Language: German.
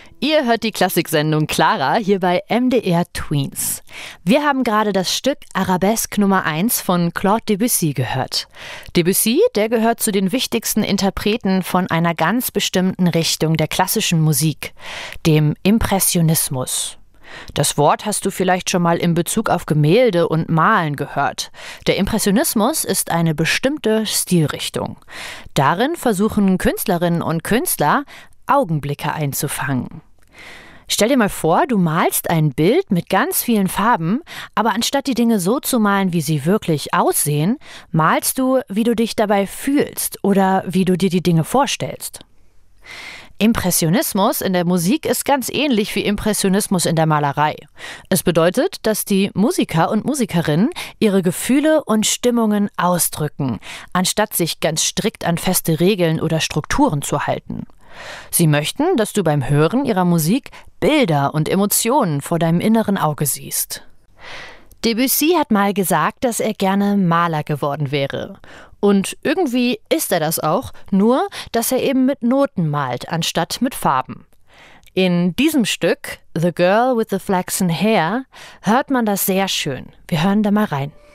Ihr hört die Klassiksendung Clara hier bei MDR Tweens. Wir haben gerade das Stück Arabesque Nummer 1 von Claude Debussy gehört. Debussy, der gehört zu den wichtigsten Interpreten von einer ganz bestimmten Richtung der klassischen Musik, dem Impressionismus. Das Wort hast du vielleicht schon mal in Bezug auf Gemälde und Malen gehört. Der Impressionismus ist eine bestimmte Stilrichtung. Darin versuchen Künstlerinnen und Künstler, Augenblicke einzufangen. Stell dir mal vor, du malst ein Bild mit ganz vielen Farben, aber anstatt die Dinge so zu malen, wie sie wirklich aussehen, malst du, wie du dich dabei fühlst oder wie du dir die Dinge vorstellst. Impressionismus in der Musik ist ganz ähnlich wie Impressionismus in der Malerei. Es bedeutet, dass die Musiker und Musikerinnen ihre Gefühle und Stimmungen ausdrücken, anstatt sich ganz strikt an feste Regeln oder Strukturen zu halten. Sie möchten, dass du beim Hören ihrer Musik Bilder und Emotionen vor deinem inneren Auge siehst. Debussy hat mal gesagt, dass er gerne Maler geworden wäre. Und irgendwie ist er das auch, nur dass er eben mit Noten malt, anstatt mit Farben. In diesem Stück, The Girl with the Flaxen Hair, hört man das sehr schön. Wir hören da mal rein.